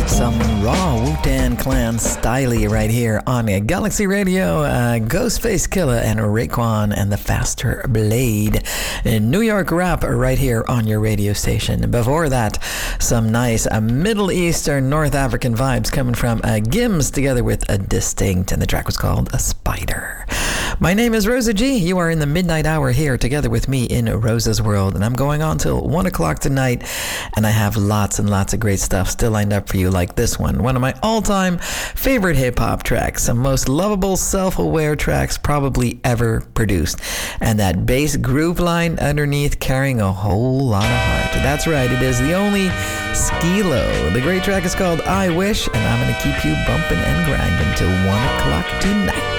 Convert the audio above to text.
Some raw Wu-Tang Clan style right here on Galaxy Radio. Ghostface Killah and Raekwon and the Faster Blade. New York rap right here on your radio station. Before that, some nice Middle Eastern North African vibes coming from Gims together with a Distinct, and the track was called A Spider. My name is Rosa G. You are in the midnight hour here together with me in Rosa's World, and I'm going on till 1 o'clock tonight, and I have lots and lots of great stuff still lined up for you, like this one of my all-time favorite hip-hop tracks, some most lovable, self-aware tracks probably ever produced, and that bass groove line underneath carrying a whole lot of heart. That's right, it is the only Skee-Lo. The great track is called I Wish, and I'm going to keep you bumping and grinding till 1 o'clock tonight.